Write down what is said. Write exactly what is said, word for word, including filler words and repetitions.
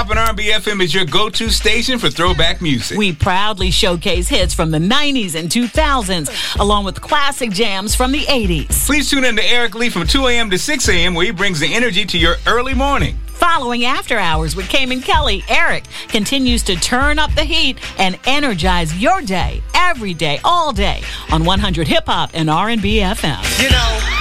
Hop and R and B F M is your go-to station for throwback music. We proudly showcase hits from the nineties and two thousands, along with classic jams from the eighties. Please tune in to Eric Lee from two a.m. to six a.m. where he brings the energy to your early morning. Following After Hours with Cayman Kelly, Eric continues to turn up the heat and energize your day, every day, all day on one hundred Hip Hop and R and B F M. You know,